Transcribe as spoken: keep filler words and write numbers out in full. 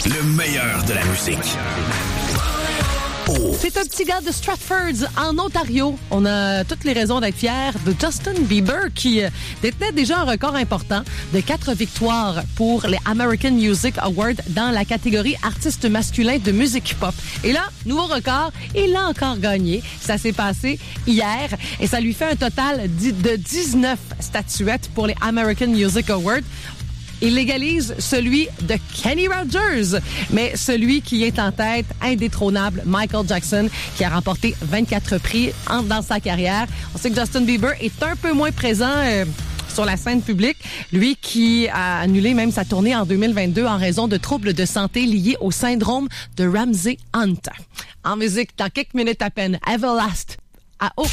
Le meilleur de la musique. Oh. C'est un petit gars de Stratford, en Ontario. On a toutes les raisons d'être fiers de Justin Bieber, qui détenait déjà un record important de quatre victoires pour les American Music Awards dans la catégorie artiste masculin de musique pop. Et là, nouveau record, il l'a encore gagné. Ça s'est passé hier et ça lui fait un total de dix-neuf statuettes pour les American Music Awards. Il légalise celui de Kenny Rogers, mais celui qui est en tête, indétrônable, Michael Jackson, qui a remporté vingt-quatre prix en, dans sa carrière. On sait que Justin Bieber est un peu moins présent euh, sur la scène publique, lui qui a annulé même sa tournée en deux mille vingt-deux en raison de troubles de santé liés au syndrome de Ramsay-Hunt. En musique, dans quelques minutes à peine, Everlast. À